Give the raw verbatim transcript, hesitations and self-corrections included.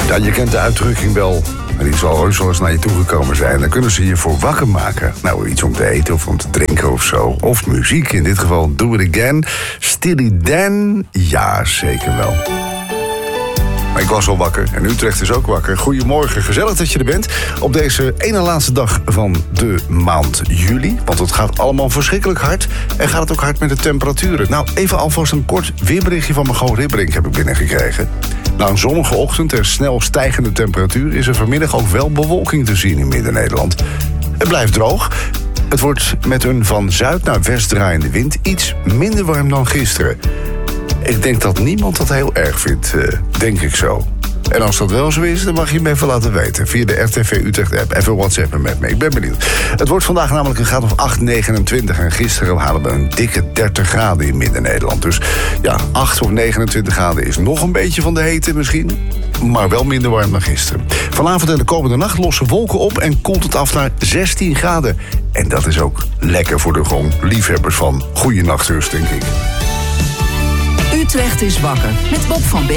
Ja, je kent de uitdrukking wel. En die zal heus wel eens naar je toegekomen zijn. Dan kunnen ze je voor wakker maken. Nou, iets om te eten of om te drinken of zo. Of muziek, in dit geval Do It Again. Steely Dan, ja, zeker wel. Maar ik was al wakker en Utrecht is ook wakker. Goedemorgen, gezellig dat je er bent. Op deze ene laatste dag van de maand juli. Want het gaat allemaal verschrikkelijk hard. En gaat het ook hard met de temperaturen. Nou, even alvast een kort weerberichtje van Margot Ribberink heb ik binnengekregen. Na een zonnige ochtend en snel stijgende temperatuur is er vanmiddag ook wel bewolking te zien in Midden-Nederland. Het blijft droog. Het wordt met een van zuid naar west draaiende wind iets minder warm dan gisteren. Ik denk dat niemand dat heel erg vindt, uh, denk ik zo. En als dat wel zo is, dan mag je me even laten weten. Via de R T V Utrecht app. Even WhatsAppen met me. Ik ben benieuwd. Het wordt vandaag namelijk een graad of acht, negenentwintig. En gisteren hadden we een dikke dertig graden in Midden-Nederland. Dus ja, acht of negenentwintig graden is nog een beetje van de hete misschien. Maar wel minder warm dan gisteren. Vanavond en de komende nacht lossen wolken op en koelt het af naar zestien graden. En dat is ook lekker voor de gewoon liefhebbers van goede nachtrust, denk ik. Utrecht is wakker met Bob van Beek.